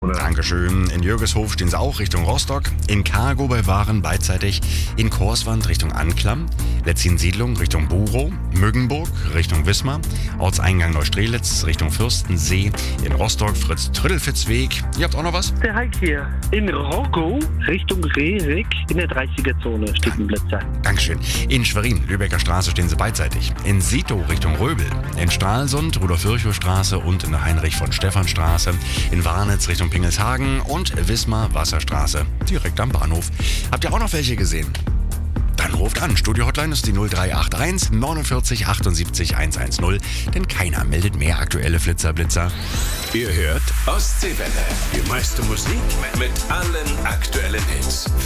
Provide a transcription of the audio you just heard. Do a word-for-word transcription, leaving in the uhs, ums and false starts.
Dankeschön. In Jürgeshof stehen sie auch Richtung Rostock. In Cargo bei Waren beidseitig. In Korswand Richtung Anklam. Letzin-Siedlung Richtung Burow. Müggenburg Richtung Wismar. Ortseingang Neustrelitz Richtung Fürstensee. In Rostock Fritz-Trödelfitz-Weg. Ihr habt auch noch was? Der Heik hier. In Roggow Richtung Rerik in der dreißiger-Zone steht ein Blitzer. Dankeschön. In Schwerin, Lübecker Straße stehen sie beidseitig. In Sito Richtung Röbel. In Stralsund, Rudolf-Virchow-Straße und in der Heinrich-von-Stephan-Straße. In Warnitz Richtung Pingelshagen und Wismar Wasserstraße, direkt am Bahnhof. Habt ihr auch noch welche gesehen? Dann ruft an. Studio-Hotline ist die null drei acht eins neunundvierzig achtundsiebzig hundertzehn, denn keiner meldet mehr aktuelle Flitzer-Blitzer. Ihr hört Ostseewelle. Die meiste Musik mit allen aktuellen Hits.